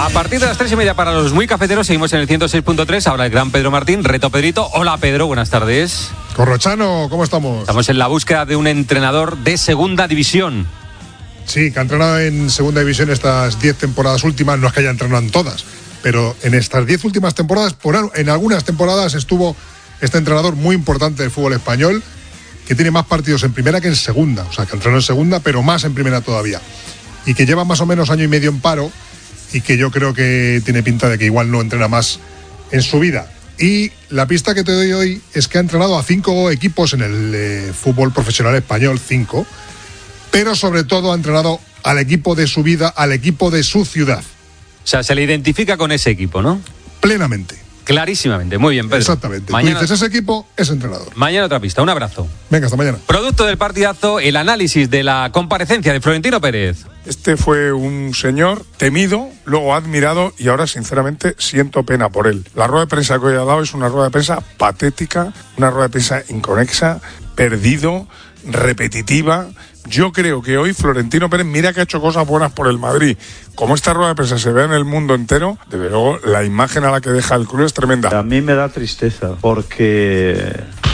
A partir de las 3:30 para los muy cafeteros seguimos en el 106.3. Ahora el gran Pedro Martín, reto Pedrito. Hola Pedro, buenas tardes. Corrochano, ¿cómo estamos? Estamos en la búsqueda de un entrenador de segunda división. Sí, que ha entrenado en segunda división estas 10 temporadas últimas. No es que haya entrenado en todas, pero en estas 10 últimas temporadas, en algunas temporadas estuvo este entrenador muy importante del fútbol español, que tiene más partidos en primera que en segunda. O sea, que entrenó en segunda, pero más en primera todavía. Y que lleva más o menos año y medio en paro, y que yo creo que tiene pinta de que igual no entrena más en su vida. Y la pista que te doy hoy es que ha entrenado a 5 equipos en el fútbol profesional español, 5, pero sobre todo ha entrenado al equipo de su vida, al equipo de su ciudad. O sea, se le identifica con ese equipo, ¿no? Plenamente. Clarísimamente, muy bien, Pedro. Exactamente. Mañana, tú dices, ese equipo es entrenador. Mañana otra pista, un abrazo. Venga, hasta mañana. Producto del partidazo, el análisis de la comparecencia de Florentino Pérez. Este fue un señor temido, luego admirado y ahora sinceramente siento pena por él. La rueda de prensa que hoy ha dado es una rueda de prensa patética, una rueda de prensa inconexa, perdido, repetitiva. Yo creo que hoy Florentino Pérez, mira que ha hecho cosas buenas por el Madrid. Como esta rueda de prensa se ve en el mundo entero, desde luego la imagen a la que deja el club es tremenda. A mí me da tristeza porque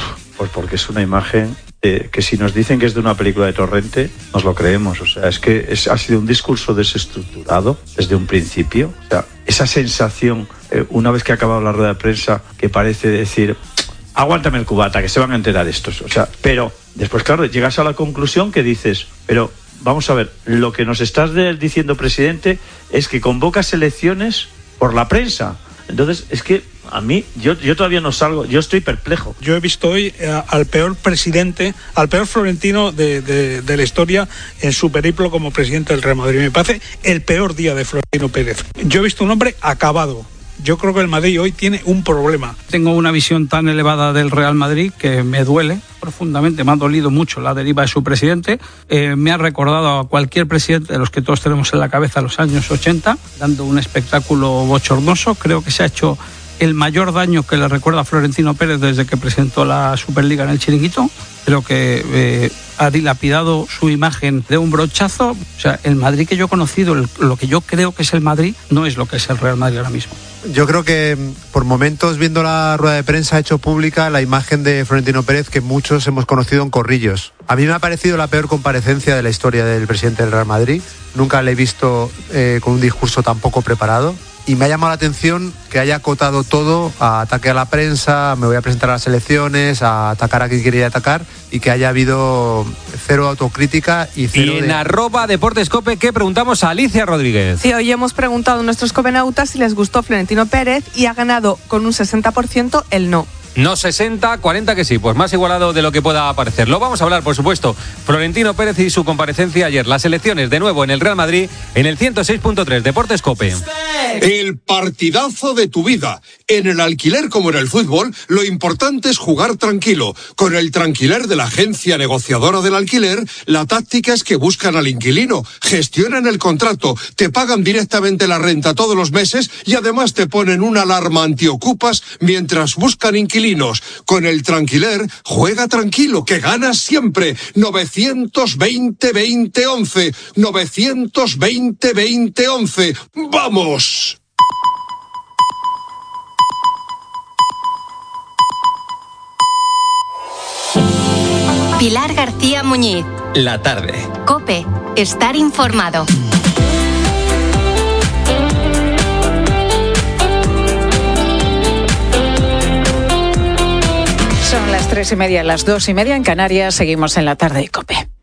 es una imagen que si nos dicen que es de una película de Torrente, nos lo creemos. O sea, es que ha sido un discurso desestructurado desde un principio. O sea, esa sensación, una vez que ha acabado la rueda de prensa, que parece decir, aguántame el cubata, que se van a enterar estos. O sea, pero después, claro, llegas a la conclusión que dices, pero vamos a ver, lo que nos estás diciendo, presidente, es que convocas elecciones por la prensa. Entonces, es que a mí, yo todavía no salgo, yo estoy perplejo. Yo he visto hoy al peor presidente, al peor Florentino de la historia en su periplo como presidente del Real Madrid. Me parece el peor día de Florentino Pérez. Yo he visto un hombre acabado. Yo creo que el Madrid hoy tiene un problema. Tengo una visión tan elevada del Real Madrid que me duele profundamente, me ha dolido mucho la deriva de su presidente. Me ha recordado a cualquier presidente de los que todos tenemos en la cabeza los años 80, dando un espectáculo bochornoso. Creo que se ha hecho el mayor daño que le recuerda a Florentino Pérez desde que presentó la Superliga en el Chiringuito. Creo que ha dilapidado su imagen de un brochazo. O sea, el Madrid que yo he conocido, lo que yo creo que es el Madrid, no es lo que es el Real Madrid ahora mismo. Yo creo que por momentos, viendo la rueda de prensa, ha hecho pública la imagen de Florentino Pérez que muchos hemos conocido en Corrillos. A mí me ha parecido la peor comparecencia de la historia del presidente del Real Madrid. Nunca le he visto con un discurso tan poco preparado. Y me ha llamado la atención que haya acotado todo a ataque a la prensa, me voy a presentar a las elecciones, a atacar a quien quería atacar, y que haya habido cero autocrítica y cero. Y en @DeportesCope, ¿qué preguntamos a Alicia Rodríguez? Sí, hoy hemos preguntado a nuestros copenautas si les gustó Florentino Pérez y ha ganado con un 60% el no. No 60, 40 que sí, pues más igualado de lo que pueda parecer. Lo vamos a hablar, por supuesto, Florentino Pérez y su comparecencia ayer. Las elecciones de nuevo en el Real Madrid en el 106.3 Deportes Cope. El partidazo de tu vida. En el alquiler como en el fútbol, lo importante es jugar tranquilo. Con el Tranquiler de la agencia negociadora del alquiler, la táctica es que buscan al inquilino, gestionan el contrato, te pagan directamente la renta todos los meses y además te ponen una alarma antiocupas mientras buscan inquilinos. Con el Tranquiler, juega tranquilo, que ganas siempre. 920-2011. 920-2011. ¡Vamos! Pilar García Muñiz. La tarde. COPE. Estar informado. Son las 3:30, las 2:30 en Canarias. Seguimos en la tarde de COPE.